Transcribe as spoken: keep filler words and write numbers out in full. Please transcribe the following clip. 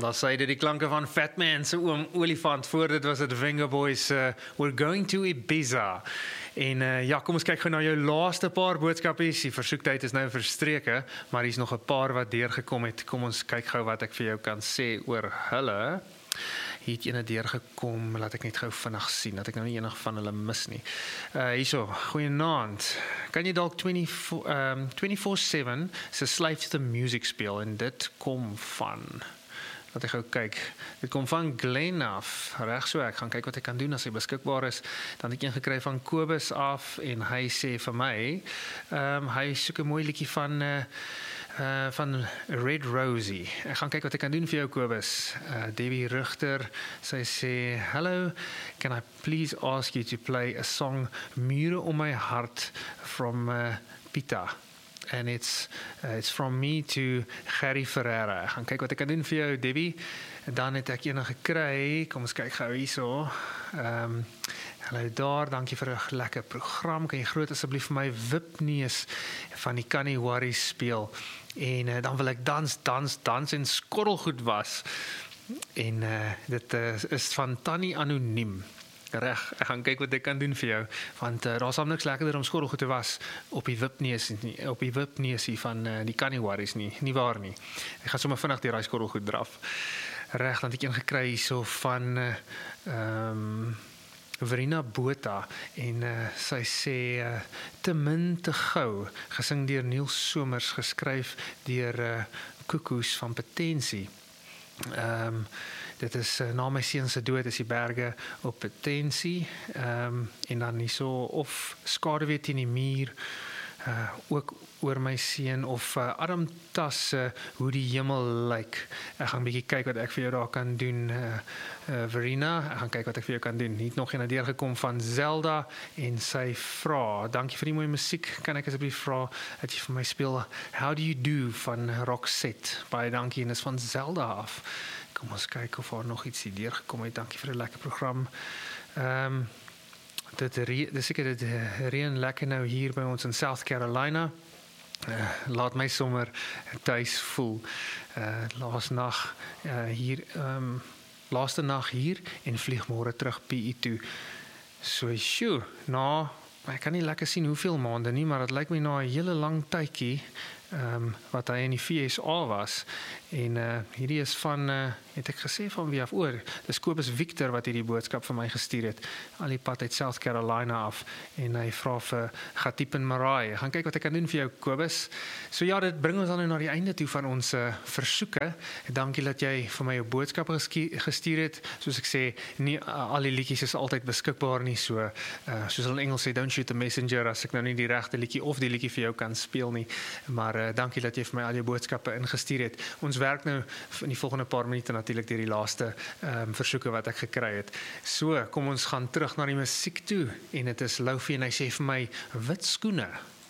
Daar sê dit die klanke van Fat Man se oom Olifant. Voor dit was het Venga Boys, uh, We're Going to Ibiza. En uh, ja, kom ons kyk gou na jou laaste paar boodskapies. Die versoektyd is nou verstreke, maar hier is nog 'n paar wat deurgekom het. Kom ons kyk gou wat ek vir jou kan sê oor hulle. Hier het ene deurgekom, laat ek net gou vinnig sien, dat ek nou nie enig van hulle mis nie. Uh, hierso, goeienaand. Kan jy dalk twenty-four seven se Slave to the Music speel, en dit kom van... Laat ek gou kyk. Dit kom van Glenn af. Reg so, ek gaan kyk wat ek kan doen as hy beskikbaar is. Dan het ek een gekry van Kobus af, en hy sê vir my, um, hy soek 'n mooi liedjie van... Uh, Uh, van Red Rosie. Ek gaan kyk wat ek kan doen vir jou, Kobus. Uh, Debbie Richter, sy sê, hello, can I please ask you to play a song, Mure om my hart, from uh, Pita. And it's, uh, it's from me to Gerry Ferreira. Ek gaan kyk wat ek kan doen vir jou, Debbie. En dan het ek ene gekry, kom ons kyk gou hierso. Um, Hallo daar, dankie vir 'n lekker program. Kan jy groot asseblief vir my Wipneus van die Canny Worries speel? En uh, dan wil ek dans, dans, dans en skorrelgoed was. En uh, dit uh, is van Tannie Anoniem. Reg, ek gaan kyk wat ek kan doen vir jou, want uh, daar's al niks lekkerder om skorrelgoed te was op die Wipneus nie, op die Wipneusie van uh, die Canny Worries nie, nie waar nie. Ek gaan sommer vinnig deur daai skorrelgoed draf. Reg, dan het ek een gekry hierso van ehm uh, um, Verena Botha, en uh, sy sê uh, te min te gou, gesing deur Niels Somers, geskryf deur uh, Koekoes van Potensie. Um, dit is uh, na my seun se dood is die berge op Potensie, um, en dan hierso of Skaduwee teen die muur, uh, ook oor my seun, of uh, Adam Tas, uh, hoe die hemel lyk. Ek gaan 'n bietjie kyk wat ek vir jou daar kan doen, uh, uh, Verena, ek gaan kyk wat ek vir jou kan doen. Hier het nog een deurgekom van Zelda, en sy vra, dankie vir die mooie musiek, kan ek asseblief vra, dat jy vir my speel, How Do You Do, van Roxette. Baie dankie, en is van Zelda af. Kom ons kyk of daar nog iets hier deurgekom het, dankie vir 'n lekker program. Um, dit is seker dit reën lekker nou hier by ons in South Carolina. Uh, laat my sommer thuis voel. Uh, laas nag uh, hier, um, laaste nag hier, en vlieg môre terug P I toe. So, sjoe, nou, ek kan nie lekker sien hoeveel maande nie, maar het lyk my na 'n hele lang tydjie, um, wat hy in die V S A was, en uh, hierdie is van, uh, het ek gesê van wie af oor, dis Kobus Victor wat hierdie boodskap vir my gestuur het, al die pad uit South Carolina af, en hy vra vir Gatiep en Marai. Gaan kyk wat ek kan doen vir jou, Kobus. So ja, dit bring ons dan nou na die einde toe van ons uh, versoeke. Dankie dat jy vir my jou boodskappe gestuur het. Soos ek sê, nie uh, al die liedjies is altyd beskikbaar nie, so uh, soos hulle in Engels sê, don't shoot the messenger, as ek nou nie die regte liedjie of die liedjie vir jou kan speel nie, maar uh, dankie dat jy vir my al jou boodskappe ingestuur het. Ons werk nou in die volgende paar minute natuurlik deur die laaste um, versoeke wat ek gekry het. So, kom ons gaan terug na die musiek toe, en dit is Loufie, en hy sê vir my, wit skoene.